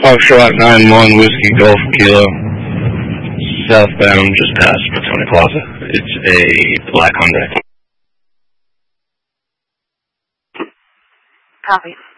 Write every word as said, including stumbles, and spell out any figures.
Foxtrot nine one Whiskey Golf Kilo, southbound just past Matone Plaza. It's a black Hyundai. Copy.